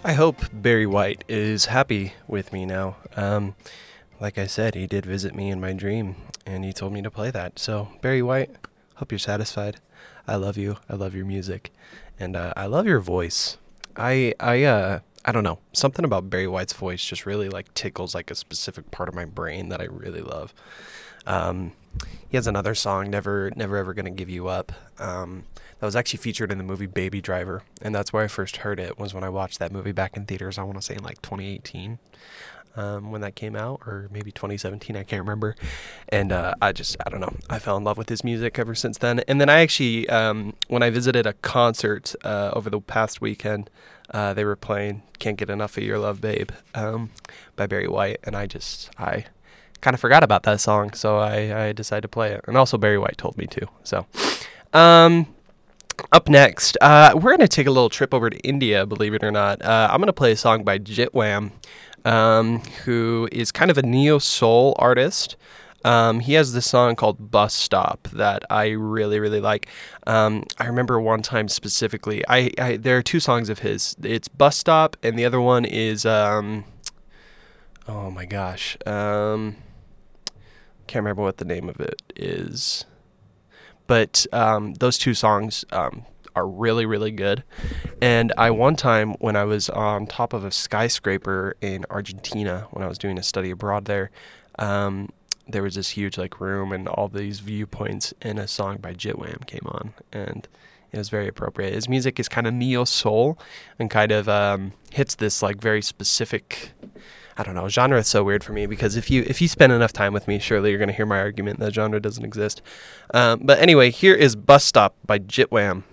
I hope Barry White is happy with me now. Like I said, he did visit me in my dream, and he told me to play that. So, Barry White, hope you're satisfied. I love you. I love your music, and I love your voice. I don't know. Something about Barry White's voice just really like tickles like a specific part of my brain that I really love. He has another song, Never Ever Gonna Give You Up. That was actually featured in the movie Baby Driver, and that's where I first heard it, was when I watched that movie back in theaters, I want to say in like 2018, when that came out, or maybe 2017, I can't remember. And I don't know, I fell in love with his music ever since then. And then I actually, when I visited a concert over the past weekend, they were playing Can't Get Enough of Your Love, Babe, by Barry White, and I kind of forgot about that song, so I decided to play it. And also Barry White told me to. So, up next, we're going to take a little trip over to India, believe it or not. I'm going to play a song by Jitwam, who is kind of a neo-soul artist. He has this song called Bus Stop that I really, really like. I remember one time specifically, there are two songs of his. It's Bus Stop, and the other one is, oh my gosh, can't remember what the name of it is. But those two songs are really, really good. And one time when I was on top of a skyscraper in Argentina, when I was doing a study abroad there, there was this huge like room and all these viewpoints, and a song by Jitwam came on, and it was very appropriate. His music is kind of neo-soul and kind of hits this like very specific, I don't know, genre is so weird for me, because if you spend enough time with me, surely you're going to hear my argument that genre doesn't exist. But anyway, here is Bus Stop by Jitwam.